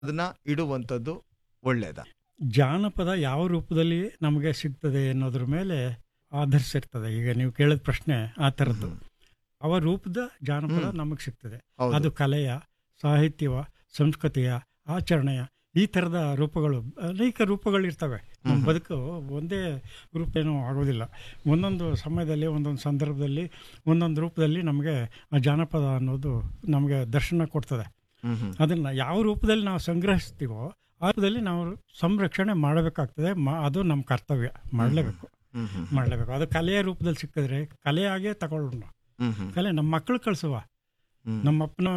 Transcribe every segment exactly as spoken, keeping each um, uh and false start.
ಅದನ್ನ ಇಡುವಂಥದ್ದು ಒಳ್ಳೇದ? ಜಾನಪದ ಯಾವ ರೂಪದಲ್ಲಿ ನಮಗೆ ಸಿಗ್ತದೆ ಅನ್ನೋದ್ರ ಮೇಲೆ ಆಧರಿಸಿರ್ತದೆ. ಈಗ ನೀವು ಕೇಳಿದ ಪ್ರಶ್ನೆ ಆ ಥರದ್ದು. ಅವ ರೂಪದ ಜಾನಪದ ನಮಗೆ ಸಿಗ್ತದೆ. ಅದು ಕಲೆಯ, ಸಾಹಿತ್ಯವ, ಸಂಸ್ಕೃತಿಯ, ಆಚರಣೆಯ ಈ ಥರದ ರೂಪಗಳು, ಅನೇಕ ರೂಪಗಳಿರ್ತವೆ. ನಮ್ಮ ಬದುಕು ಒಂದೇ ರೂಪ ಏನೂ ಆಗೋದಿಲ್ಲ. ಒಂದೊಂದು ಸಮಯದಲ್ಲಿ, ಒಂದೊಂದು ಸಂದರ್ಭದಲ್ಲಿ, ಒಂದೊಂದು ರೂಪದಲ್ಲಿ ನಮಗೆ ಆ ಜಾನಪದ ಅನ್ನೋದು ನಮಗೆ ದರ್ಶನ ಕೊಡ್ತದೆ. ಅದನ್ನು ಯಾವ ರೂಪದಲ್ಲಿ ನಾವು ಸಂಗ್ರಹಿಸ್ತೀವೋ ಆ ರೂಪದಲ್ಲಿ ನಾವು ಸಂರಕ್ಷಣೆ ಮಾಡಬೇಕಾಗ್ತದೆ. ಮಾ ಅದು ನಮ್ಮ ಕರ್ತವ್ಯ, ಮಾಡಲೇಬೇಕು ಮಾಡಲೇಬೇಕು ಅದು ಕಲೆಯ ರೂಪದಲ್ಲಿ ಸಿಕ್ಕಿದ್ರೆ ಕಲೆಯಾಗೇ ತಗೊಳ್ಳೋಣ. ಕಲೆ ನಮ್ಮ ಮಕ್ಕಳು ಕಳಿಸುವ, ನಮ್ಮಪ್ಪನೋ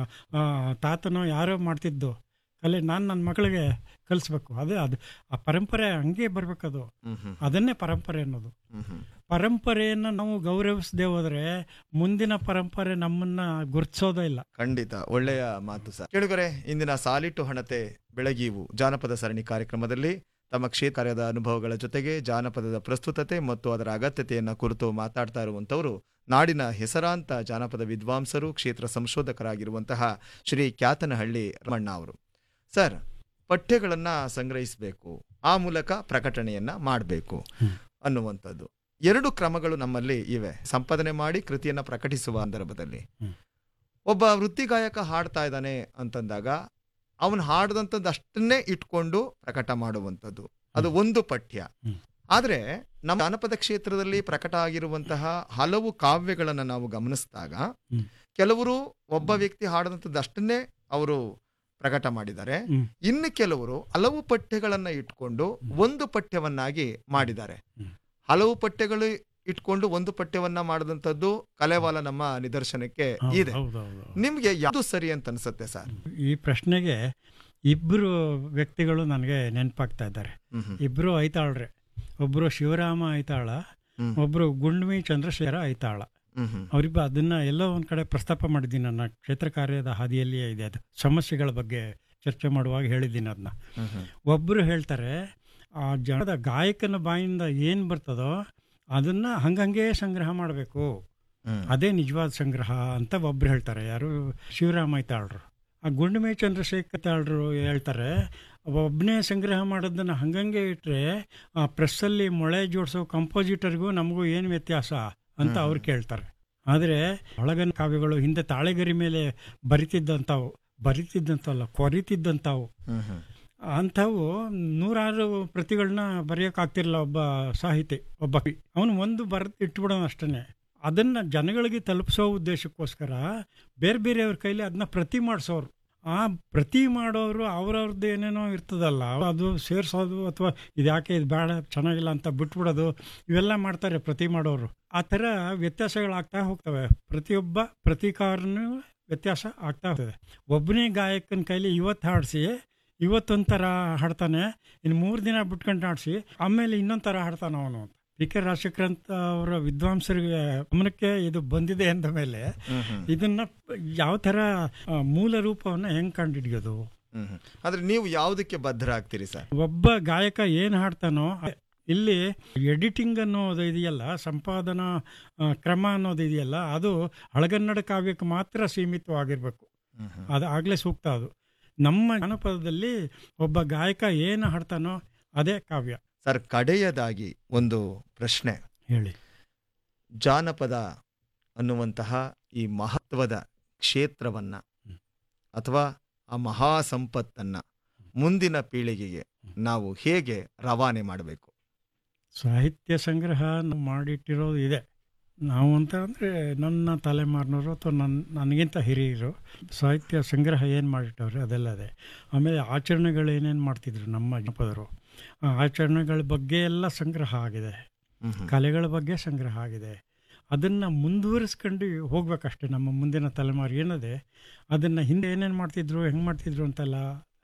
ತಾತನೋ ಯಾರೋ ಮಾಡ್ತಿದ್ದು ಕಲೆ ನಾನು ನನ್ನ ಮಕ್ಕಳಿಗೆ ಕಲಿಸ್ಬೇಕು. ಅದೇ ಅದು ಆ ಪರಂಪರೆ ಹಂಗೆ ಬರ್ಬೇಕದು. ಅದನ್ನೇ ಪರಂಪರೆ ಅನ್ನೋದು. ಪರಂಪರೆಯನ್ನು ನಾವು ಗೌರವಿಸದೆ ಹೋದ್ರೆ ಮುಂದಿನ ಪರಂಪರೆ ನಮ್ಮನ್ನ ಗುರುತಿಸೋದೇ ಇಲ್ಲ. ಖಂಡಿತ ಒಳ್ಳೆಯ ಮಾತು ಸರ್. ಕೇಳುಗರೆ, ಇಂದಿನ ಸಾಲಿಟ್ಟು ಹಣತೆ ಬೆಳಗೀವು ಜಾನಪದ ಸರಣಿ ಕಾರ್ಯಕ್ರಮದಲ್ಲಿ ತಮ್ಮ ಕ್ಷೇತ್ರದ ಅನುಭವಗಳ ಜೊತೆಗೆ ಜಾನಪದದ ಪ್ರಸ್ತುತತೆ ಮತ್ತು ಅದರ ಅಗತ್ಯತೆಯನ್ನು ಕುರಿತು ಮಾತಾಡ್ತಾ ಇರುವಂತವರು ನಾಡಿನ ಹೆಸರಾಂತ ಜಾನಪದ ವಿದ್ವಾಂಸರು, ಕ್ಷೇತ್ರ ಸಂಶೋಧಕರಾಗಿರುವಂತಹ ಶ್ರೀ ಕ್ಯಾತನಹಳ್ಳಿ ರಮಣ್ಣ ಅವರು. ಸರ್, ಪಠ್ಯಗಳನ್ನ ಸಂಗ್ರಹಿಸಬೇಕು, ಆ ಮೂಲಕ ಪ್ರಕಟಣೆಯನ್ನ ಮಾಡಬೇಕು ಅನ್ನುವಂಥದ್ದು ಎರಡು ಕ್ರಮಗಳು ನಮ್ಮಲ್ಲಿ ಇವೆ. ಸಂಪಾದನೆ ಮಾಡಿ ಕೃತಿಯನ್ನ ಪ್ರಕಟಿಸುವ ಸಂದರ್ಭದಲ್ಲಿ ಒಬ್ಬ ವೃತ್ತಿಗಾಯಕ ಹಾಡ್ತಾ ಇದ್ದಾನೆ ಅಂತಂದಾಗ ಅವನು ಹಾಡದಂಥದ್ದು ಅಷ್ಟನ್ನೇ ಇಟ್ಕೊಂಡು ಪ್ರಕಟ ಮಾಡುವಂಥದ್ದು, ಅದು ಒಂದು ಪಠ್ಯ. ಆದ್ರೆ ನಮ್ಮ ಜಾನಪದ ಕ್ಷೇತ್ರದಲ್ಲಿ ಪ್ರಕಟ ಆಗಿರುವಂತಹ ಹಲವು ಕಾವ್ಯಗಳನ್ನು ನಾವು ಗಮನಿಸಿದಾಗ ಕೆಲವರು ಒಬ್ಬ ವ್ಯಕ್ತಿ ಹಾಡದಂಥದ್ದು ಅಷ್ಟನ್ನೇ ಅವರು ಪ್ರಕಟ ಮಾಡಿದ್ದಾರೆ. ಇನ್ನು ಕೆಲವರು ಹಲವು ಪಠ್ಯಗಳನ್ನ ಇಟ್ಕೊಂಡು ಒಂದು ಪಠ್ಯವನ್ನಾಗಿ ಮಾಡಿದ್ದಾರೆ. ಹಲವು ಪಠ್ಯಗಳು ಇಟ್ಕೊಂಡು ಒಂದು ಪಠ್ಯವನ್ನ ಮಾಡಿದಂಥದ್ದು ಕಲೆವಾಲ ನಮ್ಮ ನಿದರ್ಶನಕ್ಕೆ ಇದೆ. ನಿಮ್ಗೆ ಯಾವುದು ಸರಿ ಅಂತ ಅನ್ಸುತ್ತೆ ಸರ್? ಈ ಪ್ರಶ್ನೆಗೆ ಇಬ್ರು ವ್ಯಕ್ತಿಗಳು ನನಗೆ ನೆನಪಾಗ್ತಾ ಇದ್ದಾರೆ. ಇಬ್ರು ಐತಾಳ್ರೆ. ಒಬ್ರು ಶಿವರಾಮ ಐತಾಳ, ಒಬ್ರು ಗುಂಡ್ಮಿ ಚಂದ್ರಶೇಖರ ಐತಾಳ. ಅವರಿಬ್ಬ ಅದನ್ನ ಎಲ್ಲೋ ಒಂದ್ ಕಡೆ ಪ್ರಸ್ತಾಪ ಮಾಡಿದ್ದೀನಿ. ನನ್ನ ಕ್ಷೇತ್ರ ಕಾರ್ಯದ ಹಾದಿಯಲ್ಲಿಯೇ ಇದೆ ಅದು. ಸಮಸ್ಯೆಗಳ ಬಗ್ಗೆ ಚರ್ಚೆ ಮಾಡುವಾಗ ಹೇಳಿದ್ದೀನಿ ಅದನ್ನ. ಒಬ್ರು ಹೇಳ್ತಾರೆ, ಆ ಜನದ ಗಾಯಕನ ಬಾಯಿಂದ ಏನ್ ಬರ್ತದೋ ಅದನ್ನ ಹಂಗಂಗೆ ಸಂಗ್ರಹ ಮಾಡಬೇಕು, ಅದೇ ನಿಜವಾದ ಸಂಗ್ರಹ ಅಂತ ಒಬ್ರು ಹೇಳ್ತಾರೆ. ಯಾರು? ಶಿವರಾಮ ಐತಾಳ್ರು. ಆ ಗುಂಡ್ಮೆ ಚಂದ್ರಶೇಖರ್ ತಾಳ್ರು ಹೇಳ್ತಾರೆ, ಒಬ್ಬನೇ ಸಂಗ್ರಹ ಮಾಡೋದನ್ನ ಹಂಗಂಗೆ ಇಟ್ರೆ ಆ ಪ್ರೆಸ್ಸಲ್ಲಿ ಮೊಳೆ ಜೋಡಿಸೋ ಕಂಪೋಸಿಟರ್ಗೂ ನಮಗೂ ಏನು ವ್ಯತ್ಯಾಸ ಅಂತ ಅವ್ರು ಕೇಳ್ತಾರೆ. ಆದರೆ ಒಳಗನ ಕಾವ್ಯಗಳು ಹಿಂದೆ ತಾಳೆಗರಿ ಮೇಲೆ ಬರಿತಿದ್ದಂಥವು, ಬರಿತಿದ್ದಂಥವಲ್ಲ ಕೊರಿತಿದ್ದಂಥವು, ಅಂಥವು ನೂರಾರು ಪ್ರತಿಗಳನ್ನ ಬರೆಯೋಕ್ಕಾಗ್ತಿರಲ್ಲ ಒಬ್ಬ ಸಾಹಿತಿ, ಒಬ್ಬ ಕವಿ. ಅವನು ಒಂದು ಬರೆದು ಇಟ್ಬಿಡೋಣ ಅಷ್ಟೇ. ಅದನ್ನ ಜನಗಳಿಗೆ ತಲುಪಿಸೋ ಉದ್ದೇಶಕ್ಕೋಸ್ಕರ ಬೇರೆ ಬೇರೆಯವ್ರ ಕೈಲಿ ಅದನ್ನ ಪ್ರತಿ ಮಾಡಿಸೋರು. ಆ ಪ್ರತಿ ಮಾಡೋರು ಅವ್ರವ್ರದ್ದು ಏನೇನೋ ಇರ್ತದಲ್ಲ, ಅದು ಸೇರಿಸೋದು ಅಥವಾ ಇದ್ಯಾಕೆ ಇದು ಬೇಡ ಚೆನ್ನಾಗಿಲ್ಲ ಅಂತ ಬಿಟ್ಬಿಡೋದು, ಇವೆಲ್ಲ ಮಾಡ್ತಾರೆ ಪ್ರತಿ ಮಾಡೋರು. ಆ ಥರ ವ್ಯತ್ಯಾಸಗಳಾಗ್ತಾ ಹೋಗ್ತವೆ. ಪ್ರತಿಯೊಬ್ಬ ಪ್ರತಿಕಾರನೂ ವ್ಯತ್ಯಾಸ ಆಗ್ತಾ ಹೋಗ್ತದೆ. ಒಬ್ಬನೇ ಗಾಯಕನ ಕೈಲಿ ಇವತ್ತು ಹಾಡಿಸಿ ಇವತ್ತೊಂಥರ ಹಾಡ್ತಾನೆ, ಇನ್ನು ಮೂರು ದಿನ ಬಿಟ್ಕೊಂಡು ಹಾಡಿಸಿ ಆಮೇಲೆ ಇನ್ನೊಂದು ಥರ ಹಾಡ್ತಾನೆ ಅವನು ಅಂತ. ಪಿ ಕೆ ರಾಜಶೇಖರಂತ ಅವರ ವಿದ್ವಾಂಸರಿಗೆ ಗಮನಕ್ಕೆ ಇದು ಬಂದಿದೆ ಅಂದ ಮೇಲೆ ಇದನ್ನ ಯಾವ ಥರ ಮೂಲ ರೂಪವನ್ನು ಹೆಂಗೆ ಕಂಡುಹಿಡಿಯೋದು? ಆದ್ರೆ ನೀವು ಯಾವುದಕ್ಕೆ ಬದ್ಧರಾಗ್ತೀರಿ ಸರ್? ಒಬ್ಬ ಗಾಯಕ ಏನು ಹಾಡ್ತಾನೋ ಇಲ್ಲಿ ಎಡಿಟಿಂಗ್ ಅನ್ನೋದು ಇದೆಯಲ್ಲ, ಸಂಪಾದನಾ ಕ್ರಮ ಅನ್ನೋದು ಇದೆಯಲ್ಲ, ಅದು ಹಳಗನ್ನಡ ಕಾವ್ಯಕ್ಕೆ ಮಾತ್ರ ಸೀಮಿತವಾಗಿರ್ಬೇಕು. ಅದು ಆಗಲೇ ಸೂಕ್ತ. ಅದು ನಮ್ಮ ಜಾನಪದದಲ್ಲಿ ಒಬ್ಬ ಗಾಯಕ ಏನು ಹಾಡ್ತಾನೋ ಅದೇ ಕಾವ್ಯ. ಸರ್, ಕಡೆಯದಾಗಿ ಒಂದು ಪ್ರಶ್ನೆ ಹೇಳಿ. ಜಾನಪದ ಅನ್ನುವಂತಹ ಈ ಮಹತ್ವದ ಕ್ಷೇತ್ರವನ್ನ ಅಥವಾ ಆ ಮಹಾ ಸಂಪತ್ತನ್ನ ಮುಂದಿನ ಪೀಳಿಗೆಗೆ ನಾವು ಹೇಗೆ ರವಾನೆ ಮಾಡಬೇಕು? ಸಾಹಿತ್ಯ ಸಂಗ್ರಹ ಮಾಡಿಟ್ಟಿರೋದು ಇದೆ. ನಾವು ಅಂತ ಅಂದರೆ ನನ್ನ ತಲೆಮಾರಿನವರು ಅಥವಾ ನನ್ನ ನನಗಿಂತ ಹಿರಿಯರು ಸಾಹಿತ್ಯ ಸಂಗ್ರಹ ಏನು ಮಾಡಿಟ್ಟವ್ರೆ ಅದೆಲ್ಲ ಇದೆ. ಆಮೇಲೆ ಆಚರಣೆಗಳು ಏನೇನು ಮಾಡ್ತಿದ್ರು ನಮ್ಮ ಜನಪದರು, ಆ ಆಚರಣೆಗಳ ಬಗ್ಗೆ ಎಲ್ಲ ಸಂಗ್ರಹ ಆಗಿದೆ. ಕಲೆಗಳ ಬಗ್ಗೆ ಸಂಗ್ರಹ ಆಗಿದೆ. ಅದನ್ನು ಮುಂದುವರಿಸ್ಕೊಂಡು ಹೋಗ್ಬೇಕಷ್ಟೆ. ನಮ್ಮ ಮುಂದಿನ ತಲೆಮಾರು ಏನಿದೆ ಅದನ್ನು ಹಿಂದೆ ಏನೇನು ಮಾಡ್ತಿದ್ರು, ಹೆಂಗೆ ಮಾಡ್ತಿದ್ರು ಅಂತೆಲ್ಲ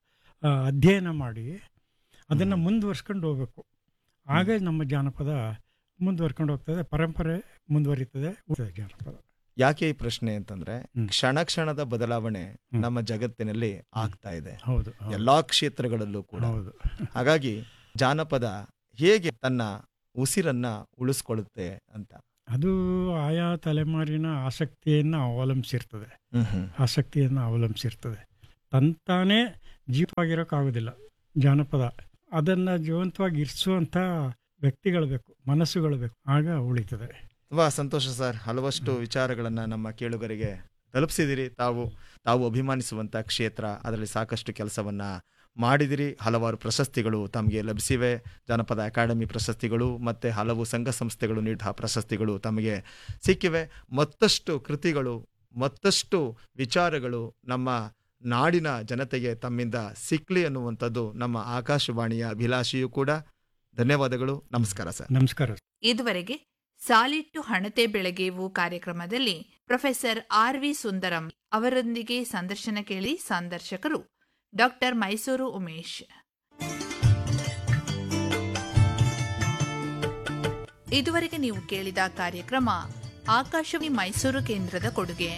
ಅಧ್ಯಯನ ಮಾಡಿ ಅದನ್ನು ಮುಂದುವರ್ಸ್ಕೊಂಡು ಹೋಗ್ಬೇಕು. ಆಗ ನಮ್ಮ ಜಾನಪದ ಮುಂದುವರ್ಕೊಂಡು ಹೋಗ್ತದೆ, ಪರಂಪರೆ ಮುಂದುವರಿತದೆ ಜಾನಪದ. ಯಾಕೆ ಈ ಪ್ರಶ್ನೆ ಅಂತಂದ್ರೆ, ಕ್ಷಣ ಕ್ಷಣದ ಬದಲಾವಣೆ ನಮ್ಮ ಜಗತ್ತಿನಲ್ಲಿ ಆಗ್ತಾ ಇದೆ, ಹೌದು, ಎಲ್ಲಾ ಕ್ಷೇತ್ರಗಳಲ್ಲೂ ಕೂಡ. ಹೌದು. ಹಾಗಾಗಿ ಜಾನಪದ ಹೇಗೆ ತನ್ನ ಉಸಿರನ್ನ ಉಳಿಸ್ಕೊಳ್ಳುತ್ತೆ ಅಂತ ಅದು ಆಯಾ ತಲೆಮಾರಿನ ಆಸಕ್ತಿಯನ್ನು ಅವಲಂಬಿಸಿರ್ತದೆ ಆಸಕ್ತಿಯನ್ನು ಅವಲಂಬಿಸಿರ್ತದೆ ತಂತಾನೇ ಜೀವವಾಗಿರೋಕ್ಕಾಗೋದಿಲ್ಲ. ಜಾನಪದ ಅದನ್ನು ಜೀವಂತವಾಗಿ ಇರಿಸುವಂಥ ವ್ಯಕ್ತಿಗಳು ಬೇಕು, ಮನಸ್ಸುಗಳು ಬೇಕು, ಆಗ ಉಳಿತದೆ. ತುಂಬಾ ಸಂತೋಷ ಸರ್. ಹಲವಷ್ಟು ವಿಚಾರಗಳನ್ನ ನಮ್ಮ ಕೇಳುಗರಿಗೆ ತಲುಪಿಸಿದಿರಿ. ತಾವು ತಾವು ಅಭಿಮಾನಿಸುವಂತ ಕ್ಷೇತ್ರ, ಅದರಲ್ಲಿ ಸಾಕಷ್ಟು ಕೆಲಸವನ್ನ ಮಾಡಿದಿರಿ. ಹಲವಾರು ಪ್ರಶಸ್ತಿಗಳು ತಮಗೆ ಲಭಿಸಿವೆ. ಜಾನಪದ ಅಕಾಡೆಮಿ ಪ್ರಶಸ್ತಿಗಳು ಮತ್ತೆ ಹಲವು ಸಂಘ ಸಂಸ್ಥೆಗಳು ನೀಡಿದ ಪ್ರಶಸ್ತಿಗಳು ತಮಗೆ ಸಿಕ್ಕಿವೆ. ಮತ್ತಷ್ಟು ಕೃತಿಗಳು, ಮತ್ತಷ್ಟು ವಿಚಾರಗಳು ನಮ್ಮ ನಾಡಿನ ಜನತೆಗೆ ತಮ್ಮಿಂದ ಸಿಕ್ಲಿ ಅನ್ನುವಂಥದ್ದು ನಮ್ಮ ಆಕಾಶವಾಣಿಯ ಅಭಿಲಾಷೆಯೂ ಕೂಡ. ಧನ್ಯವಾದಗಳು. ನಮಸ್ಕಾರ ಸರ್. ನಮಸ್ಕಾರ. ಇದುವರೆಗೆ ಸಾಲಿಟ್ಟು ಹಣತೆ ಬೆಳಗೇವು ಕಾರ್ಯಕ್ರಮದಲ್ಲಿ ಪ್ರೊಫೆಸರ್ ಆರ್ ವಿ ಸುಂದರಂ ಅವರೊಂದಿಗೆ ಸಂದರ್ಶನ ಕೇಳಿ. ಸಂದರ್ಶಕರು ಡಾಕ್ಟರ್ ಮೈಸೂರು ಉಮೇಶ್. ಇದುವರೆಗೆ ನೀವು ಕೇಳಿದ ಕಾರ್ಯಕ್ರಮ ಆಕಾಶವಾಣಿ ಮೈಸೂರು ಕೇಂದ್ರದ ಕೊಡುಗೆ.